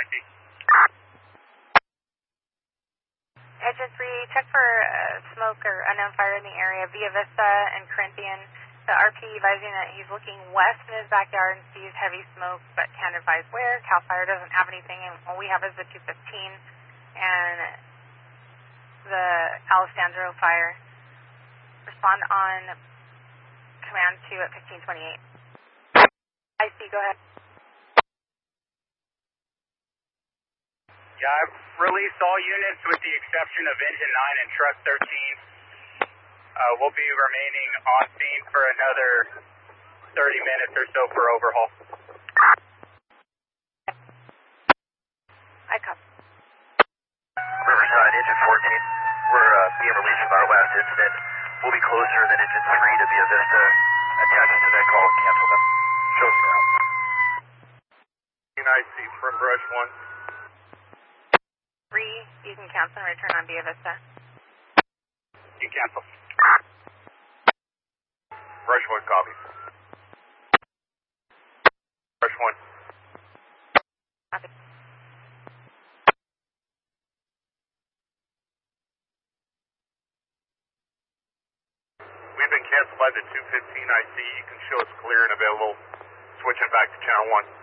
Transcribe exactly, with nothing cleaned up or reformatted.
I C. Engine three, check for uh, smoke or unknown fire in the area, Via Vista and Corinthian. The R P advising that he's looking west in his backyard and sees heavy smoke, but can't advise where. CAL FIRE doesn't have anything, and all we have is the two fifteen and the Alessandro fire. Respond on command two at fifteen twenty-eight. I C, go ahead. Yeah, I've released all units with the exception of engine nine and truck thirteen. Uh, we'll be remaining on scene for another thirty minutes or so for overhaul. I copy. Riverside, engine fourteen. We're uh, being released from our last incident. We'll be closer than engine three to Via Vista. Attached to that call, cancel them. Show us now. I C from Brush one. Three, you can cancel and return on Via Vista. You cancel. Brush one, copy. Brush one. Copy. We've been canceled by the two fifteen I C. You can show us clear and available. Switching back to channel one.